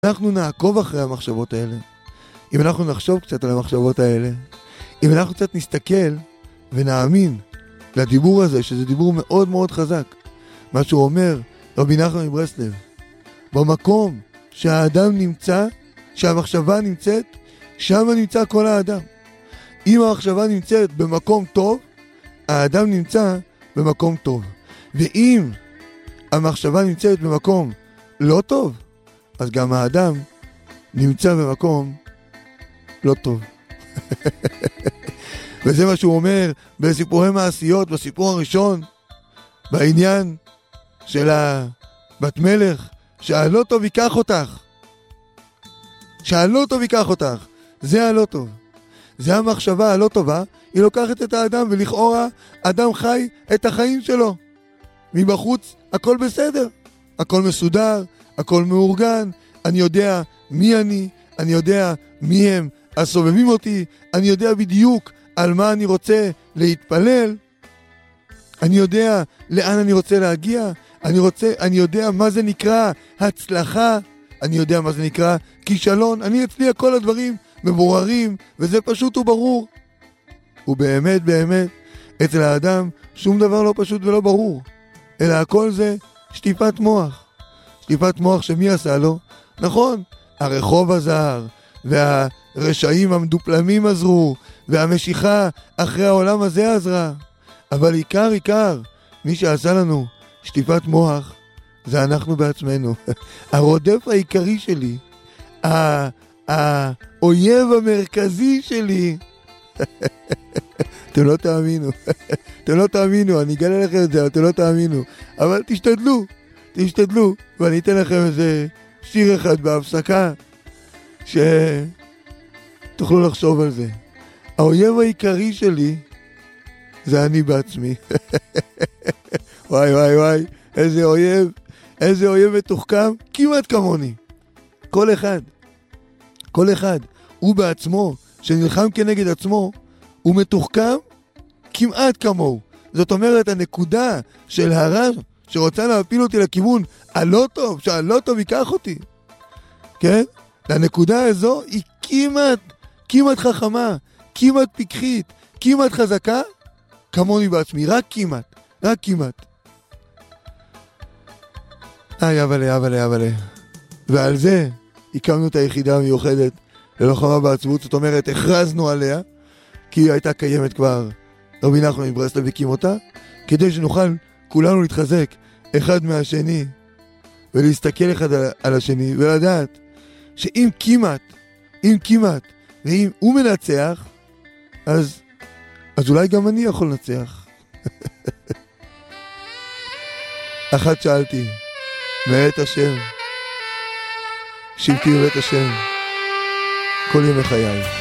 אנחנו נעקוב אחרי המחשבות האלה, אם אנחנו נחשוב קצת על המחשבות האלה, אם אנחנו קצת נסתכל ונאמין לדיבור הזה, שזה דיבור מאוד מאוד חזק, מה שהוא אומר, רבי נחמן מברסלב, במקום שהאדם נמצא, שהמחשבה נמצאת, שם נמצא כל האדם. אם המחשבה נמצאת במקום טוב, האדם נמצא במקום טוב. ואם המחשבה נמצאת במקום לא טוב, אז גם האדם נמצא במקום לא טוב. וזה מה שהוא אומר בסיפורי מעשיות, בסיפור הראשון, בעניין של הבת מלך, שהלא טוב ייקח אותך. שהלא טוב ייקח אותך. זה הלא טוב. זה המחשבה הלא טובה, היא לוקחת את האדם, ולכאורה אדם חי את החיים שלו. מבחוץ הכל בסדר, הכל מסודר, הכל מאורגן, אני יודע מי אני יודע מי הם הסובבים אותי, אני יודע בדיוק על מה אני רוצה להתפלל, אני יודע לאן אני רוצה להגיע, אני יודע מה זה נקרא הצלחה, אני יודע מה זה נקרא כישלון, אני אצלי כל הדברים מבוררים, וזה פשוט וברור. ובאמת, באמת, אצל האדם שום דבר לא פשוט ולא ברור, אלא הכל זה שטיפת מוח. שטיפת מוח שמי עשה לו? נכון, הרחוב עזר, והרשעים המדופלמים עזרו, והמשיכה אחרי העולם הזה עזרה. אבל עיקר, מי שעשה לנו שטיפת מוח, זה אנחנו בעצמנו. הרודף העיקרי שלי, האויב המרכזי שלי, אתם לא תאמינו, אני אגלה לכם את זה, אתם לא תאמינו, אבל תשתדלו, ואני אתן לכם איזה שיר אחד בהפסקה, שתוכלו לחשוב על זה. האויב העיקרי שלי, זה אני בעצמי. וואי, איזה אויב מתוחכם, כמעט כמוני. כל אחד, הוא בעצמו, שנלחם כנגד עצמו, הוא מתוחכם כמעט כמוהו. זאת אומרת, הנקודה של הרע שרוצה להפיל אותי לכיוון הלא טוב, שהלא טוב ייקח אותי, כן? הנקודה הזו היא כמעט חכמה, כמעט פיקחית, כמעט חזקה, כמוני בעצמי, רק כמעט. אבל. ועל זה הקמנו את היחידה המיוחדת ללוחמה בעצבות, זאת אומרת, הכרזנו עליה, כי היא הייתה קיימת כבר, רבי נחמן מברסלב הקים אותה, כדי שנוכל כולנו להתחזק אחד מהשני, ולהסתכל אחד על השני, ולדעת שאם כמעט, ואם הוא מנצח, אז אולי גם אני יכול לנצח. אחת שאלתי, מאת השם, שבתי בבית השם, כל ימי חיי.